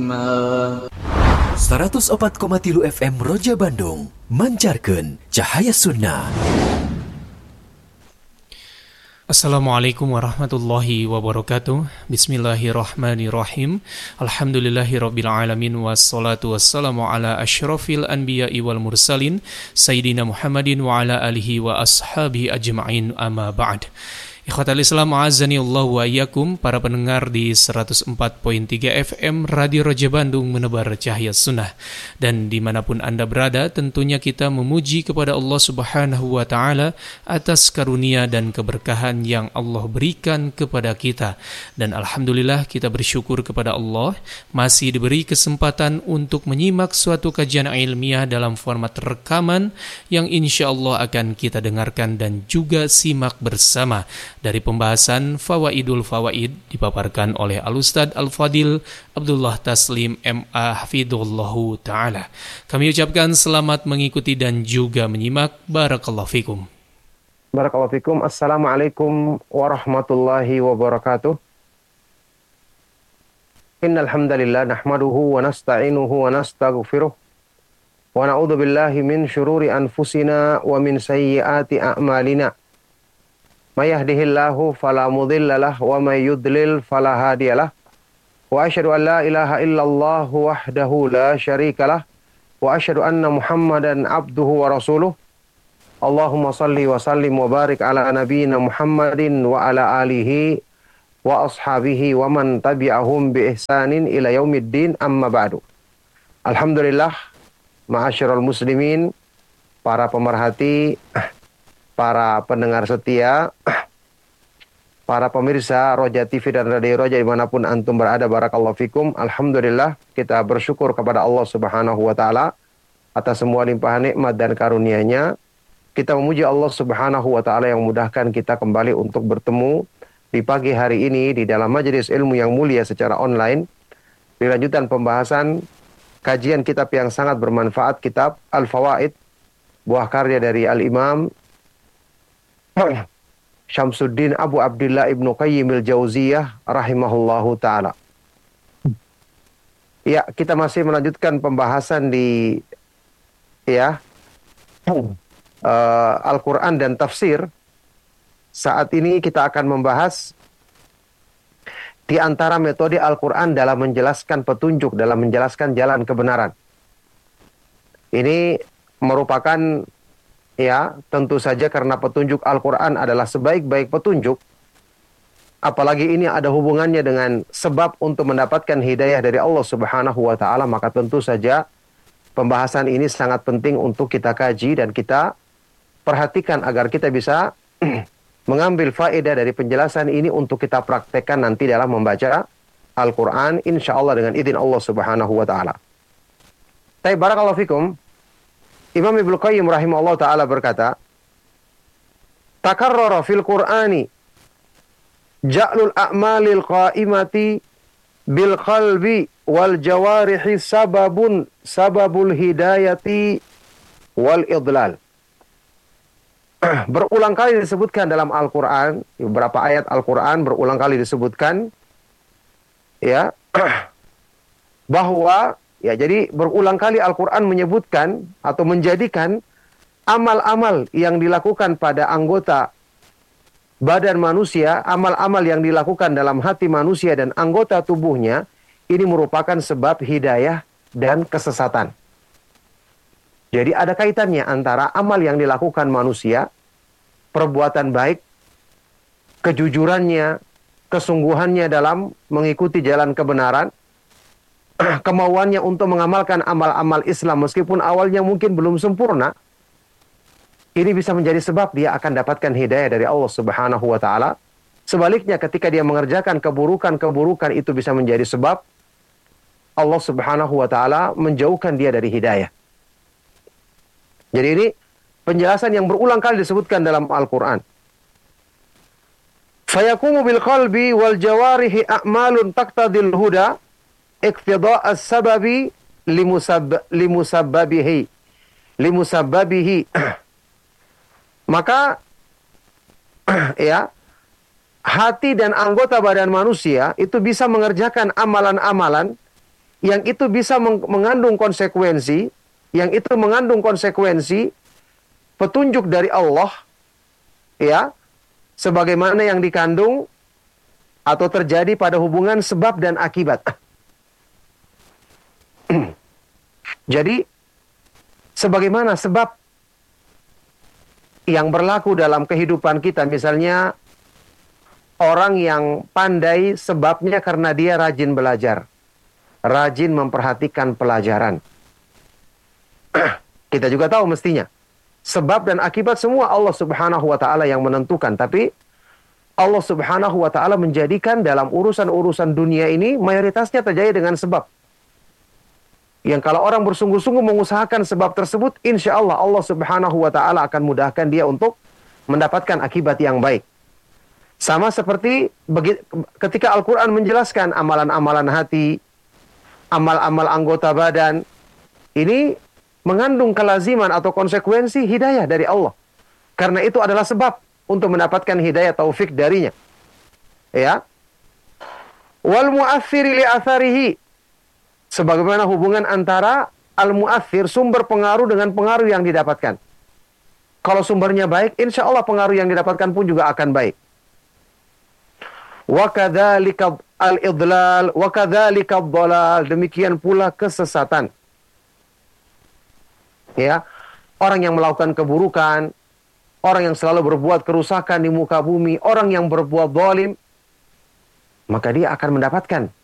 104,3 FM Roja Bandung mancarkeun cahaya sunnah. Assalamualaikum warahmatullahi wabarakatuh. Bismillahirrahmanirrahim. Alhamdulillahirabbil alamin wassalatu wassalamu ala asyrafil anbiya'i wal mursalin sayyidina Muhammadin wa ala alihi wa ashabihi ajma'in, amma ba'd. Ikhwatal Islam, a'azzani Allah wa iyyakum, para pendengar di 104.3 FM Radio Roja Bandung menebar cahaya sunnah. Dan dimanapun Anda berada, tentunya kita memuji kepada Allah Subhanahu wa Ta'ala atas karunia dan keberkahan yang Allah berikan kepada kita. Dan Alhamdulillah kita bersyukur kepada Allah masih diberi kesempatan untuk menyimak suatu kajian ilmiah dalam format rekaman yang insya Allah akan kita dengarkan dan juga simak bersama. Dari pembahasan Fawaidul Fawaid dipaparkan oleh Al-Ustadz Al-Fadil Abdullah Taslim M.A. Hafidhullahu Ta'ala. Kami ucapkan selamat mengikuti dan juga menyimak. Barakallahu fikum. Barakallahu fikum. Assalamualaikum warahmatullahi wabarakatuh. Innal hamdalillah nahmaduhu wa nasta'inuhu wa nastaghfiruh wa na'udzu billahi min syururi anfusina wa min sayyiati a'malina. May yahdihillahu fala mudhillalah wa may yudlil fala hadiyalah. Wa asyhadu an la ilaha illallah wahdahu la syarikalah wa asyhadu anna Muhammadan abduhu wa rasuluh. Allahumma salli wa sallim wa barik ala nabiyyina Muhammadin wa ala alihi wa ashabihi wa man tabi'ahum bi ihsanin ila yaumiddin, amma ba'du. Alhamdulillah, ma'asyiral muslimin, para pemerhati, para pendengar setia, para pemirsa Roja TV dan Radio Roja dimanapun antum berada, barakallahu fikum. Alhamdulillah, kita bersyukur kepada Allah Subhanahu wa Ta'ala atas semua limpahan nikmat dan karunia-Nya. Kita memuji Allah Subhanahu wa Ta'ala yang memudahkan kita kembali untuk bertemu di pagi hari ini di dalam majelis ilmu yang mulia secara online, di lanjutan pembahasan kajian kitab yang sangat bermanfaat, kitab Al-Fawaid, buah karya dari Al-Imam Syamsuddin Abu Abdillah Ibnu Qayyim al-Jauziyah rahimahullahu ta'ala. Ya, kita masih melanjutkan pembahasan di Al-Quran dan tafsir. Saat ini kita akan membahas di antara metode Al-Quran dalam menjelaskan petunjuk, dalam menjelaskan jalan kebenaran. Ini merupakan, tentu saja karena petunjuk Al-Quran adalah sebaik-baik petunjuk, apalagi ini ada hubungannya dengan sebab untuk mendapatkan hidayah dari Allah Subhanahu wa Ta'ala, maka tentu saja pembahasan ini sangat penting untuk kita kaji dan kita perhatikan agar kita bisa mengambil faedah dari penjelasan ini untuk kita praktekkan nanti dalam membaca Al-Quran, insya Allah dengan izin Allah Subhanahu wa Ta'ala. Tapi barakallahu fikum, Imam Ibnu Qayyim rahimahullah ta'ala berkata, takarrara fil Qur'ani ja'lul a'malil qa'imati bil qalbi wal jawarihi sababul hidayati wal idlal. Berulang kali disebutkan dalam Al-Quran, beberapa ayat Al-Quran berulang kali disebutkan, bahwa jadi berulang kali Al-Quran menyebutkan atau menjadikan amal-amal yang dilakukan pada anggota badan manusia, amal-amal yang dilakukan dalam hati manusia dan anggota tubuhnya, ini merupakan sebab hidayah dan kesesatan. Jadi ada kaitannya antara amal yang dilakukan manusia, perbuatan baik, kejujurannya, kesungguhannya dalam mengikuti jalan kebenaran, kemauannya untuk mengamalkan amal-amal Islam meskipun awalnya mungkin belum sempurna, ini bisa menjadi sebab dia akan dapatkan hidayah dari Allah Subhanahu wa Ta'ala. Sebaliknya ketika dia mengerjakan keburukan-keburukan, itu bisa menjadi sebab Allah Subhanahu wa Ta'ala menjauhkan dia dari hidayah. Jadi ini penjelasan yang berulang kali disebutkan dalam Al-Quran. Fayakumu bil qalbi wal jawarihi a'malun taqtadil huda iqtida' as-sababi limusabbabihi. Maka hati dan anggota badan manusia itu bisa mengerjakan amalan-amalan yang itu bisa mengandung konsekuensi, yang itu mengandung konsekuensi petunjuk dari Allah, ya, sebagaimana yang dikandung atau terjadi pada hubungan sebab dan akibat. Jadi, sebagaimana sebab yang berlaku dalam kehidupan kita, misalnya orang yang pandai sebabnya karena dia rajin belajar, rajin memperhatikan pelajaran. Kita juga tahu mestinya sebab dan akibat semua Allah Subhanahu wa taala yang menentukan, tapi Allah Subhanahu wa taala menjadikan dalam urusan-urusan dunia ini mayoritasnya terjadi dengan sebab. Yang kalau orang bersungguh-sungguh mengusahakan sebab tersebut, insya Allah Allah Subhanahu wa taala akan mudahkan dia untuk mendapatkan akibat yang baik. Sama seperti ketika Al-Quran menjelaskan amalan-amalan hati, amal-amal anggota badan, ini mengandung kelaziman atau konsekuensi hidayah dari Allah. Karena itu adalah sebab untuk mendapatkan hidayah taufik darinya. Ya. Wal mu'athiri li atharihi. Sebagaimana hubungan antara al-mu'athir, sumber pengaruh, dengan pengaruh yang didapatkan. Kalau sumbernya baik, insya Allah pengaruh yang didapatkan pun juga akan baik. Wa kadzalika al-idlal, wa kadzalika ad-dhalal. Demikian pula kesesatan. Ya, orang yang melakukan keburukan, orang yang selalu berbuat kerusakan di muka bumi, orang yang berbuat zalim, maka dia akan mendapatkan